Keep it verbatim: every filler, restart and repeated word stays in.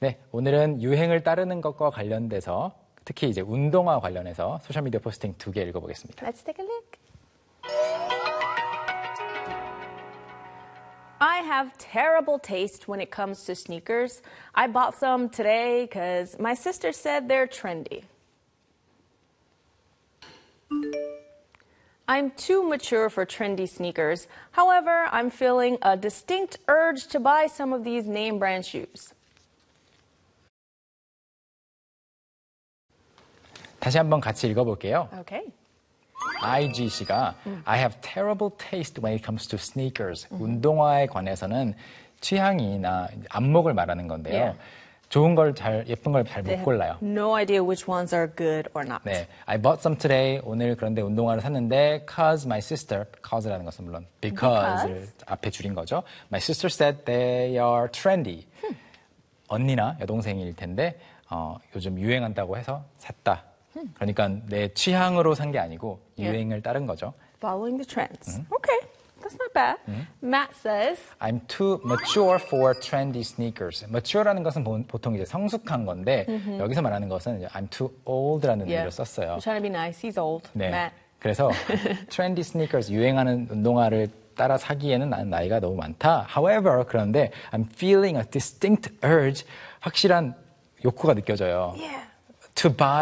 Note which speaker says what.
Speaker 1: 네, 오늘은 유행을 따르는 것과 관련돼서 특히 이제 운동화 관련해서 소셜미디어 포스팅 두 개 읽어보겠습니다.
Speaker 2: Let's take a look. I have terrible taste when it comes to sneakers. I bought some today because my sister said they're trendy. I'm too mature for trendy sneakers. However, I'm feeling a distinct urge to buy some of these name brand shoes.
Speaker 1: 다시 한번 같이 읽어볼게요.
Speaker 2: Okay.
Speaker 1: 아이지 씨가 음. I have terrible taste when it comes to sneakers. 음. 운동화에 관해서는 취향이나 안목을 말하는 건데요. Yeah. 좋은 걸 잘, 예쁜 걸 잘 못 골라요.
Speaker 2: No idea which ones are good or not.
Speaker 1: 네, I bought some today. 오늘 그런데 운동화를 샀는데 cause my sister, cause라는 것은 물론 because를 because? 앞에 줄인 거죠. My sister said they are trendy. Hmm. 언니나 여동생일 텐데 어, 요즘 유행한다고 해서 샀다. Hmm. 그러니까 내 취향으로 산 게 아니고 yeah. 유행을 따른 거죠.
Speaker 2: Following the trends. 음. Okay. That's not bad. 음. Matt says,
Speaker 1: I'm too mature for trendy sneakers. Mature라는 것은 보통 이제 성숙한 건데 mm-hmm. 여기서 말하는 것은 이제 I'm too old라는
Speaker 2: yeah.
Speaker 1: 의미로 썼어요.
Speaker 2: You're trying to be nice. He's old.
Speaker 1: 네.
Speaker 2: Matt.
Speaker 1: 그래서 trendy sneakers 유행하는 운동화를 따라 사기에는 나는 나이가 너무 많다. However, 그런데 I'm feeling a distinct urge. 확실한 욕구가 느껴져요.
Speaker 2: Yeah.
Speaker 1: To buy